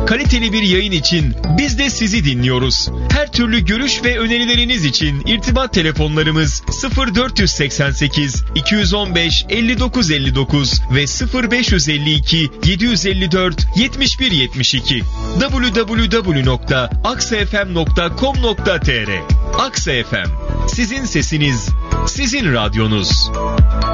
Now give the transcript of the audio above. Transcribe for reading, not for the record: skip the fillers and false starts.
Kaliteli bir yayın için biz de sizi dinliyoruz. Her türlü görüş ve önerileriniz için irtibat telefonlarımız 0488 215 59 59 ve 0552 754 71 72. www.aksafm.com.tr. Aksa FM, sizin sesiniz, sizin radyonuz.